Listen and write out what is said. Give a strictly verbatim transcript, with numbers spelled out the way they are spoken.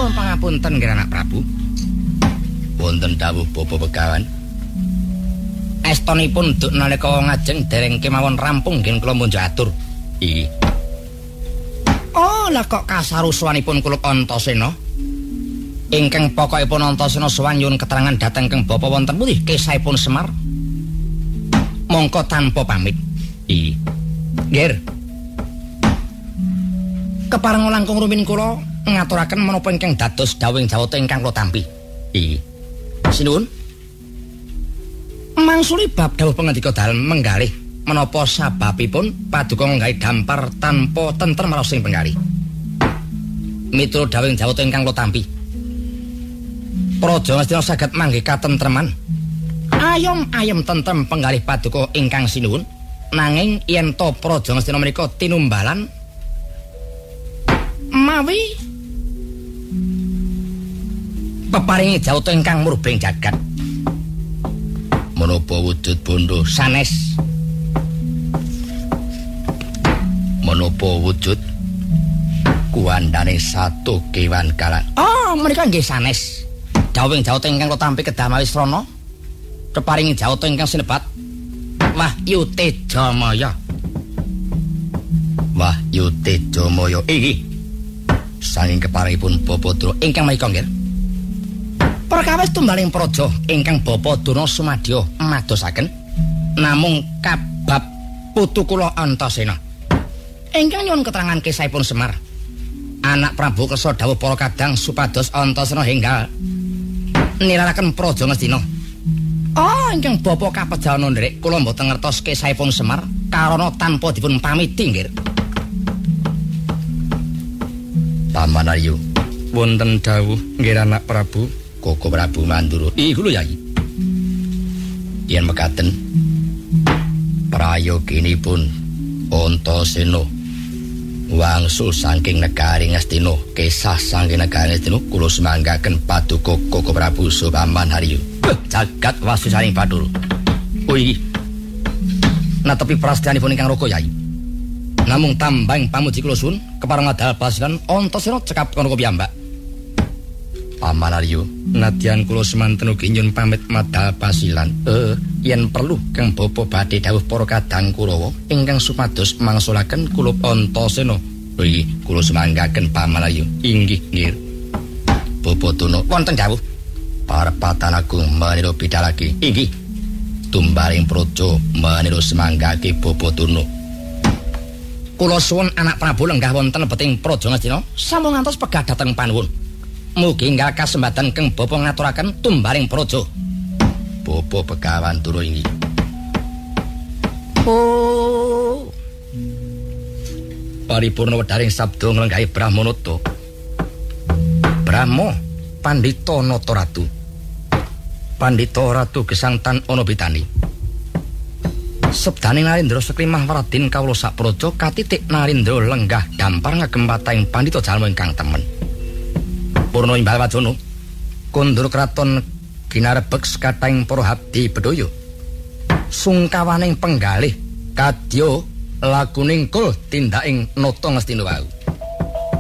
Nuwun pangapunten nggih anak Prabu. Wonten dawuh Bapa Begawan. Estonipun duk nalika ngajeng dereng kemawon rampung nggih kula munjuk atur. Iki. Oh, lah kok kasarusuhanipun kula Antasena. Ingkang pokokipun Antasena sowan nyuwun keterangan dhateng keng Bapa wonten pundi kesahipun Semar. Mongko tanpa pamit. Iki. Nggih. Kepareng langkung rumin kula ngaturaken menapa ingkang dados dawuhing jawata ingkang kula tampi. Iki. Sinuwun. Mangsuli bab dawuh pangandika dalem menggalih menapa sababipun paduka nggawe dampar tanpa tentrem raos ing penggalih. Miturut dawuhing jawata ingkang kula tampi. Praja Ngastina saged manggih katentreman. Ayom-ayem tentrem penggalih paduka ingkang sinuwun. Nanging yen to Praja Ngastina menika tinumbalan mawi peparingi jawata ingkang murbeng jagat. Menapa wujud bondo Sanes. menapa wujud kuwandane satu kewan kalan. Oh, menika nggih sanes. Dawuhing jawata ingkang kula tampi kedamel Wisrana. Peparingi jawata ingkang sinebat Wahyu Tejamaya. Wahyu Tejamaya iki saking keparipun Bapa Durna ingkang menika nggih. Perkawis tumbaling praja ingkang Bapa Durna sumadya madosaken namung kabab putu kula Antasena. Ingkang nyuwun keterangan kisahipun Semar. Anak Prabu kersa dawuh para kadang supados Antasena enggal niraraken Praja Ngastina. Oh, ingkang Bapa kapejawana nderek kula mboten ngertos kisahipun Semar karana tanpa dipun pamiti nggih. Paman Arya. Wonten dawuh nggih anak Prabu. Koko Prabu Mandura. Iku lho Yai. Yen mekaten prayoginipun Antasena wangsul saking negari Ngastina, kesah saking negari Ngastina kula semanggaken paduka Koko Prabu Paman Harya. Jagat wasusaning Bathara. Oh iki. Natepi prastianipun ingkang raka Yai. Namung tambang pamuji kula suwun kepareng adal basilan Antasena cekap kono piyambak. Paman Arya, nadyan kula semanten ugi nyuwun pamit madal basilan. Eh, yen perlu kang Bapa badhe dawuh para kadang Kurawa ingkang supados mangsulaken kula Antasena. Oh iki kula semanggaken Paman Arya. Inggih nggih. Bapa Durna Wonten dawuh parepatan agung menira bidalake. Inggih. Tumbaling praja menira semanggake Bapa Durna. Kula suwun anak Prabu lenggah wonten beting Praja Ngastina sampun ngantos pegah dhateng panuwun. Mugi enggal kasembadan keng Bapa ngaturaken tumbaring praja. Bapa Begawan Durna inggih. Oh. Paripurna wedaring sabda nglenggahi Brahmanata. Brahma Pandhita Nata Ratu. Pandhita Ratu gesang tan ana bitani. Sabdaning Narendra Seklimah Waradin kawula sak praja katitik Narendra lenggah dampar ngagem patahing pandhita jalma ingkang temen. Purna imbal wacana kondur kraton ginarebeg sekatahing para abdi bedaya. Sungkawaning penggalih kadya lakuning kul tindaking nata Ngastina wau.